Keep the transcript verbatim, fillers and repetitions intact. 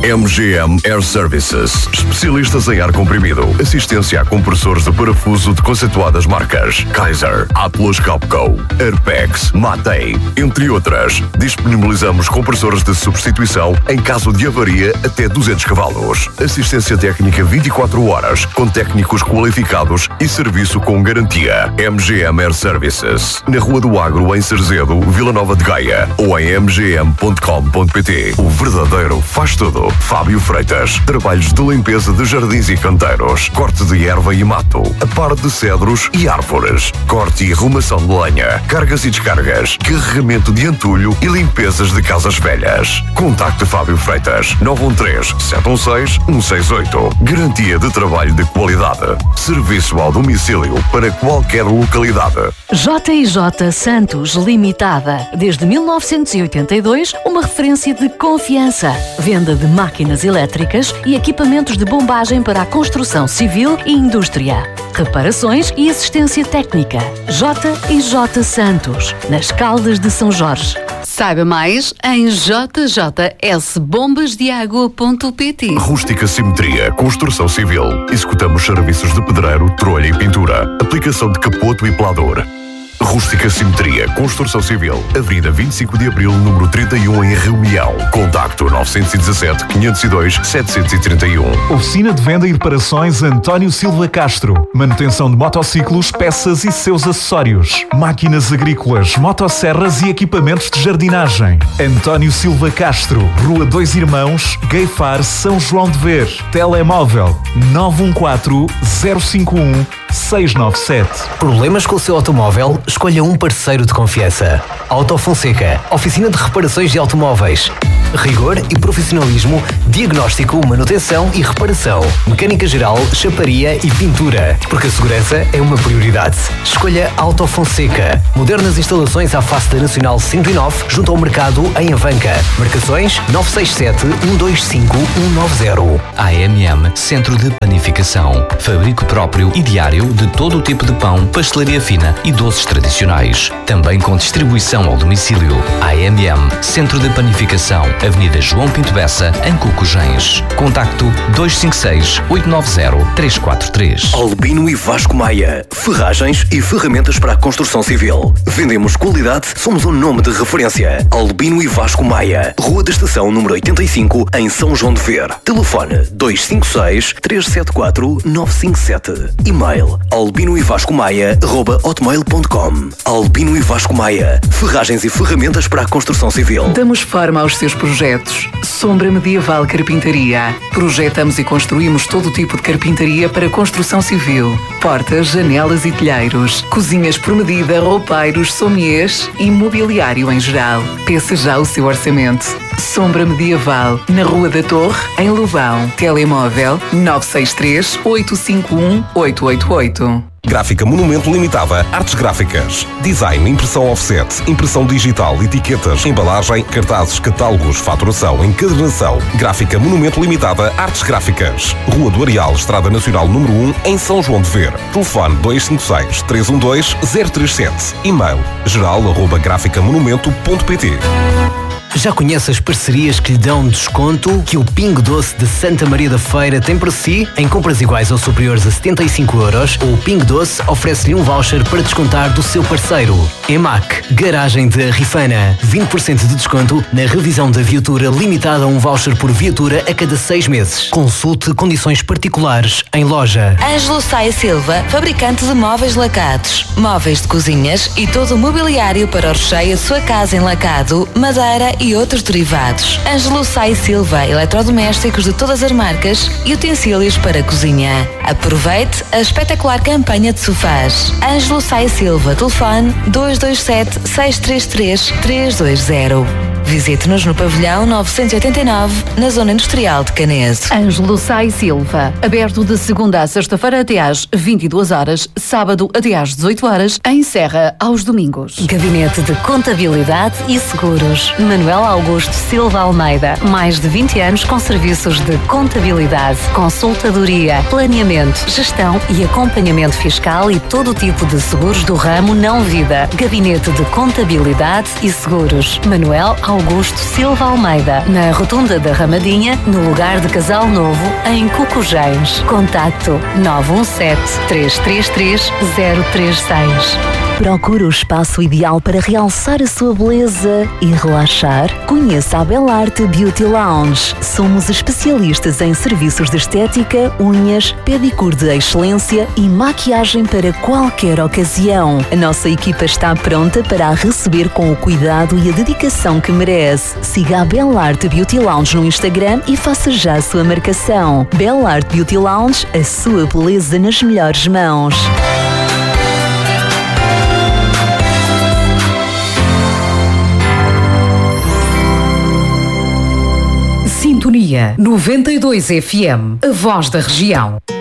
M G M Air Services, especialistas em ar comprimido, assistência a compressores de parafuso de conceituadas marcas Kaiser, Atlas Copco, Airpex, Matei, entre outras. Disponibilizamos compressores de substituição em caso de avaria até duzentos cavalos. Assistência técnica vinte e quatro horas, com técnicos qualificados e serviço com garantia. M G M Air Services, na Rua do Agro, em Cerzedo, Vila Nova de Gaia, ou em m g m ponto com ponto p t. O verdadeiro faz tudo. Fábio Freitas. Trabalhos de limpeza de jardins e canteiros, corte de erva e mato, aparo de cedros e árvores, corte e arrumação de lenha, cargas e descargas, carregamento de entulho e limpezas de casas velhas. Contacte Fábio Freitas. nove um três, sete um seis, um seis oito. Garantia de trabalho de qualidade. Serviço ao domicílio para qualquer localidade. J e J Santos Limitada. Desde mil novecentos e oitenta e dois, uma referência de confiança. Venda de máquinas elétricas e equipamentos de bombagem para a construção civil e indústria. Reparações e assistência técnica. J e J Santos, nas Caldas de São Jorge. Saiba mais em j j s bombas de água ponto p t. Rústica Simetria, construção civil. Executamos serviços de pedreiro, trolha e pintura. Aplicação de capoto e pelador. Rústica Simetria, construção civil. Avenida vinte e cinco de Abril, número trinta e um, em Rio Maior. Contacto nove um sete, quinhentos e dois, setecentos e trinta e um. Oficina de Venda e Reparações António Silva Castro. Manutenção de motociclos, peças e seus acessórios. Máquinas agrícolas, motosserras e equipamentos de jardinagem. António Silva Castro, Rua Dois Irmãos, Gueifar, São João de Ver. Telemóvel nove um quatro, zero cinco um, seis nove sete. Problemas com o seu automóvel? Escolha um parceiro de confiança. Auto Fonseca, oficina de reparações de automóveis. Rigor e profissionalismo, diagnóstico, manutenção e reparação. Mecânica geral, chaparia e pintura. Porque a segurança é uma prioridade. Escolha Auto Fonseca. Modernas instalações à face da Nacional cento e nove, junto ao mercado em Avanca. Marcações nove seis sete, um dois cinco, um nove zero. A M M Centro de Panificação. Fabrico próprio e diário de todo o tipo de pão, pastelaria fina e doces tradicionais. Também com distribuição ao domicílio. A M M Centro de Panificação. Avenida João Pinto Bessa, em Cocujens. Contacto dois cinco seis, oito nove zero, três quatro três. Albino e Vasco Maia. Ferragens e ferramentas para a construção civil. Vendemos qualidade, somos um nome de referência. Albino e Vasco Maia. Rua da Estação, número oitenta e cinco, em São João de Ver. Telefone dois cinco seis, três sete quatro, nove cinco sete. E-mail albino e vasco maia arroba hotmail ponto com. Albino e Vasco Maia. Ferragens e ferramentas para a construção civil. Damos forma aos seus projetos. Sombra Medieval Carpintaria. Projetamos e construímos todo o tipo de carpintaria para construção civil. Portas, janelas e telheiros. Cozinhas por medida, roupeiros, sommeliers e mobiliário em geral. Peça já o seu orçamento. Sombra Medieval, na Rua da Torre, em Lobão. Telemóvel nove seis três, oito cinco um, oito oito oito. Gráfica Monumento Limitada, artes gráficas, design, impressão offset, impressão digital, etiquetas, embalagem, cartazes, catálogos, faturação, encadernação. Gráfica Monumento Limitada, artes gráficas. Rua do Areal, Estrada Nacional número um, em São João de Ver. Telefone dois cinco seis, três um dois, zero três sete. E-mail geral arroba graficamonumento ponto p t. Já conhece as parcerias que lhe dão desconto que o Pingo Doce de Santa Maria da Feira tem para si? Em compras iguais ou superiores a setenta e cinco euros, o Pingo Doce oferece-lhe um voucher para descontar do seu parceiro. E M A C, Garagem de Rifana. vinte por cento de desconto na revisão da viatura, limitada a um voucher por viatura a cada seis meses. Consulte condições particulares em loja. Ângelo Saia Silva, fabricante de móveis lacados, móveis de cozinhas e todo o mobiliário para o recheio de sua casa em lacado, madeira e e outros derivados. Ângelo Saia Silva, eletrodomésticos de todas as marcas e utensílios para a cozinha. Aproveite a espetacular campanha de sofás. Ângelo Saia Silva, telefone dois dois sete, seis três três, três dois zero. Visite-nos no pavilhão novecentos e oitenta e nove, na Zona Industrial de Caneso. Ângelo Saia Silva, aberto de segunda a sexta-feira até às vinte e duas horas, sábado até às dezoito horas, em Serra aos domingos. Gabinete de Contabilidade e Seguros. Manuel Augusto Silva Almeida. Mais de vinte anos com serviços de contabilidade, consultadoria, planeamento, gestão e acompanhamento fiscal e todo o tipo de seguros do ramo não vida. Gabinete de Contabilidade e Seguros. Manuel Augusto Augusto Silva Almeida, na Rotunda da Ramadinha, no lugar de Casal Novo, em Cocujães. Contacto nove um sete, três três três, zero três seis. Procura o espaço ideal para realçar a sua beleza e relaxar? Conheça a Belarte Beauty Lounge. Somos especialistas em serviços de estética, unhas, pedicure de excelência e maquiagem para qualquer ocasião. A nossa equipa está pronta para a receber com o cuidado e a dedicação que merece. Siga a Belarte Beauty Lounge no Instagram e faça já a sua marcação. Belarte Beauty Lounge, a sua beleza nas melhores mãos. Sintonia noventa e dois F M, a voz da região.